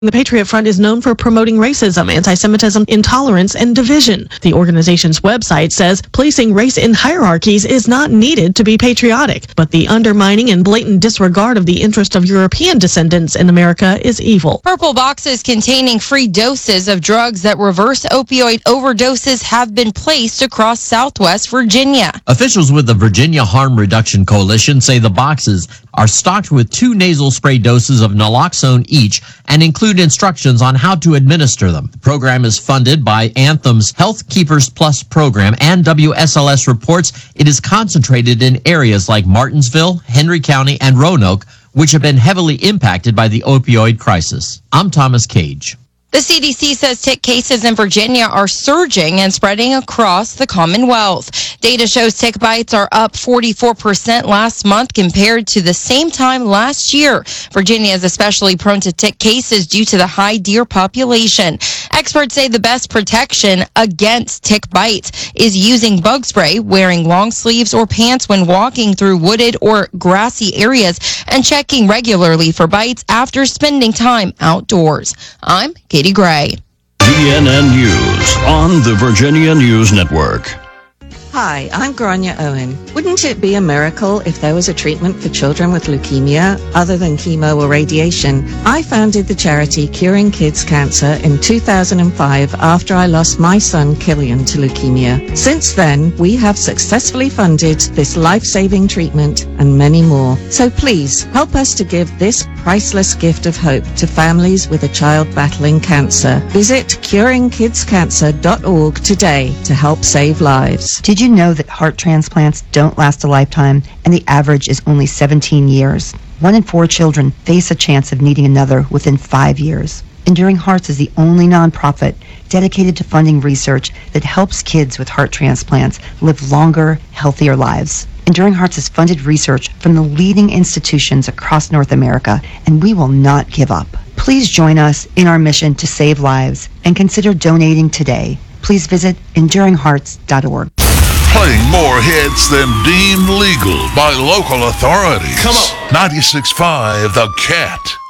The Patriot Front is known for promoting racism, anti-Semitism, intolerance, and division. The organization's website says placing race in hierarchies is not needed to be patriotic, but the undermining and blatant disregard of the interest of European descendants in America is evil. Purple boxes containing free doses of drugs that reverse opioid overdoses have been placed across Southwest Virginia. Officials with the Virginia Harm Reduction Coalition say the boxes are stocked with 2 nasal spray doses of naloxone each and include instructions on how to administer them. The program is funded by Anthem's Health Keepers Plus program, and WSLS reports it is concentrated in areas like Martinsville, Henry County, and Roanoke, which have been heavily impacted by the opioid crisis. I'm Thomas Cage. The CDC says tick cases in Virginia are surging and spreading across the Commonwealth. Data shows tick bites are up 44% last month compared to the same time last year. Virginia is especially prone to tick cases due to the high deer population. Experts say the best protection against tick bites is using bug spray, wearing long sleeves or pants when walking through wooded or grassy areas, and checking regularly for bites after spending time outdoors. I'm Katie Gray. CNN News on the Virginia News Network. Hi, I'm Grania Owen. Wouldn't it be a miracle if there was a treatment for children with leukemia other than chemo or radiation? I founded the charity Curing Kids Cancer in 2005 after I lost my son Killian to leukemia. Since then, we have successfully funded this life-saving treatment and many more. So please, help us to give this priceless gift of hope to families with a child battling cancer. Visit curingkidscancer.org today to help save lives. Did you know that heart transplants don't last a lifetime and the average is only 17 years? 1 in 4 children face a chance of needing another within 5 years. Enduring Hearts is the only nonprofit dedicated to funding research that helps kids with heart transplants live longer, healthier lives. Enduring Hearts has funded research from the leading institutions across North America, and we will not give up. Please join us in our mission to save lives and consider donating today. Please visit enduringhearts.org. Playing more hits than deemed legal by local authorities. Come on. 96.5 The Cat.